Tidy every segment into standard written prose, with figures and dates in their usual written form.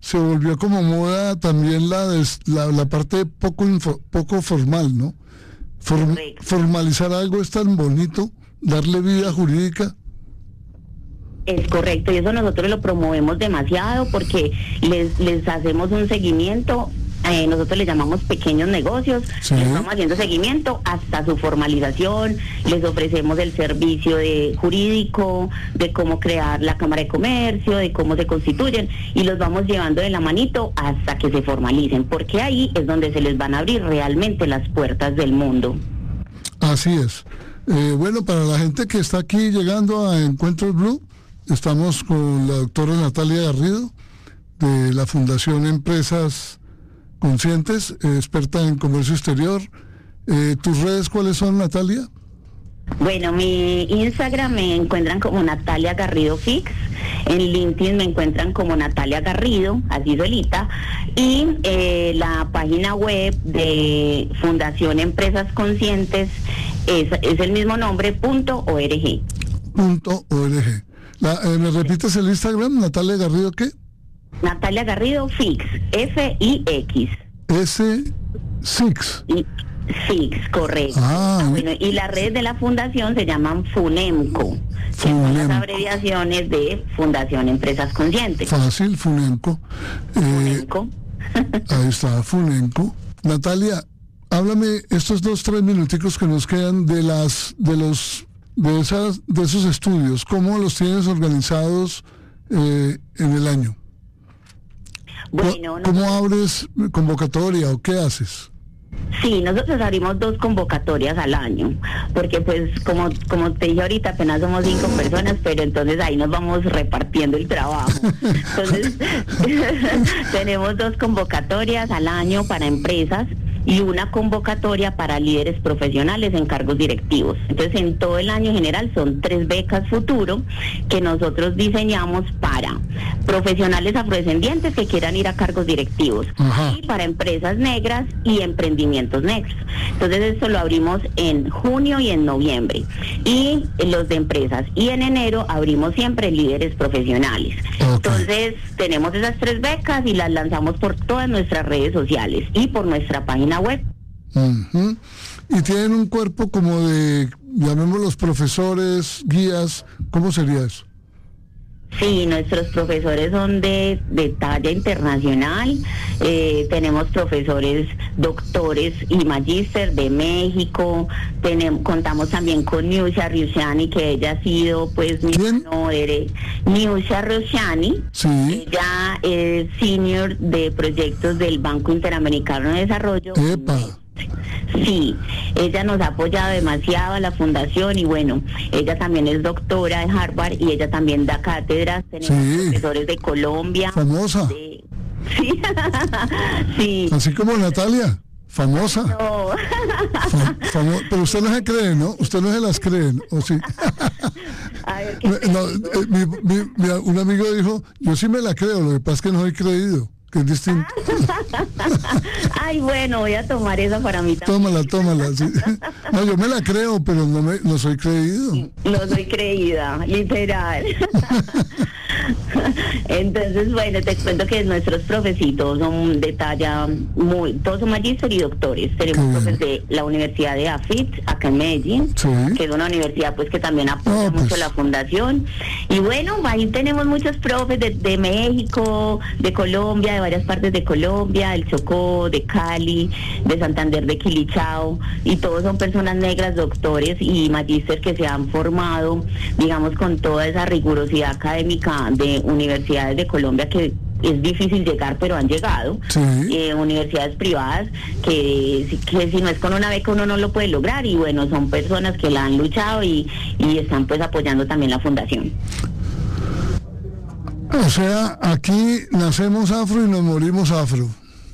se volvió como moda también la parte poco formal, ¿no? Formalizar algo es tan bonito, darle vida jurídica. Es correcto, y eso nosotros lo promovemos demasiado porque les hacemos un seguimiento. Nosotros le llamamos pequeños negocios, sí. Estamos haciendo seguimiento hasta su formalización, les ofrecemos el servicio jurídico, de cómo crear la Cámara de Comercio, de cómo se constituyen, y los vamos llevando de la manito hasta que se formalicen, porque ahí es donde se les van a abrir realmente las puertas del mundo. Así es. Bueno, para la gente que está aquí llegando a Encuentros Blue, estamos con la doctora Natalia Garrido, de la Fundación Empresas Conscientes, experta en comercio exterior. ¿Tus redes cuáles son, Natalia? Bueno, mi Instagram me encuentran como Natalia Garrido Fix, en LinkedIn me encuentran como Natalia Garrido, así solita, y la página web de Fundación Empresas Conscientes es el mismo nombre, .org. .org. ¿Me repites el Instagram, Natalia Garrido qué? Natalia Garrido Fix, F-I-X. Six. Fix, correcto. Bueno, y las redes de la fundación se llaman FUNEMCO, que son las abreviaciones de Fundación Empresas Conscientes. Fácil, FUNEMCO. FUNEMCO. Ahí está, FUNEMCO. Natalia, háblame estos 2-3 minuticos que nos quedan de esos estudios. ¿Cómo los tienes organizados en el año? Bueno, ¿Cómo abres convocatoria o qué haces? Sí, nosotros abrimos 2 convocatorias al año, porque pues como te dije ahorita, apenas somos 5 personas, pero entonces ahí nos vamos repartiendo el trabajo. Entonces, tenemos 2 convocatorias al año para empresas y una convocatoria para líderes profesionales en cargos directivos. Entonces, en todo el año general son 3 becas futuro que nosotros diseñamos para profesionales afrodescendientes que quieran ir a cargos directivos. Ajá. Y para empresas negras y emprendimientos negros. Entonces, esto lo abrimos en junio y en noviembre. Y los de empresas. Y en enero abrimos siempre líderes profesionales. Okay. Entonces, tenemos esas 3 becas y las lanzamos por todas nuestras redes sociales y por nuestra página web. Uh-huh. Y tienen un cuerpo como de, llamémoslos profesores, guías, ¿cómo sería eso? Sí, nuestros profesores son de talla internacional. Tenemos profesores doctores y magíster de México. Contamos también con Niusha Rusciani, que ella ha sido pues mi honor. Niusha Rusciani, sí. Ella es senior de proyectos del Banco Interamericano de Desarrollo. ¡Epa! Sí, ella nos ha apoyado demasiado a la fundación y bueno, ella también es doctora de Harvard y ella también da cátedras. Tenemos profesores de Colombia. Famosa. Sí, sí. Así como Natalia, famosa. No. Pero usted no se cree, ¿no? Usted no se las cree, ¿o sí? A ver, un amigo dijo, yo sí me la creo, lo que pasa es que no soy creído. Que es distinto. Ay, bueno, voy a tomar esa para mí también. Tómala, sí. No, yo me la creo, pero no soy creído. No soy creída, literal. Entonces, bueno, te cuento que nuestros profesitos son de talla todos son magíster y doctores. Tenemos profes de la Universidad de AFIT, acá en Medellín, sí. Que es una universidad pues que también apoya mucho la fundación. Y bueno, ahí tenemos muchos profes de México, de Colombia, de varias partes de Colombia, del Chocó, de Cali, de Santander, de Quilichao, y todos son personas negras, doctores y magíster que se han formado, digamos, con toda esa rigurosidad académica de universidades de Colombia que es difícil llegar, pero han llegado. Sí. Universidades privadas que si no es con una beca uno no lo puede lograr, y bueno, son personas que la han luchado y están pues apoyando también la fundación. O sea, aquí nacemos afro y nos morimos afro.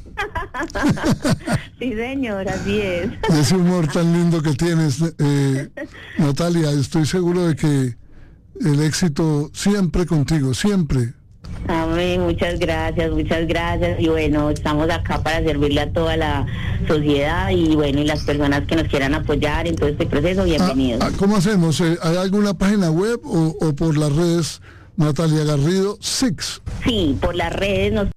Sí, señor, así es. Ese humor tan lindo que tienes, Natalia, estoy seguro de que el éxito siempre contigo, siempre. Amén, muchas gracias, y bueno, estamos acá para servirle a toda la sociedad y bueno, y las personas que nos quieran apoyar en todo este proceso, bienvenidos. ¿Cómo hacemos? ¿Hay alguna página web o por las redes? Natalia Garrido Six. Sí, por las redes nos